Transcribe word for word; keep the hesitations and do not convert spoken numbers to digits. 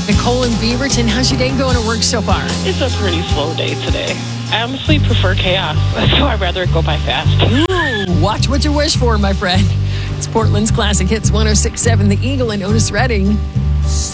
Nicole in Beaverton, how's your day going to work so far? It's a pretty slow day today. I honestly prefer chaos, so I'd rather it go by fast. Ooh, watch what you wish for, my friend. It's Portland's Classic Hits one oh six point seven, The Eagle and Otis Redding.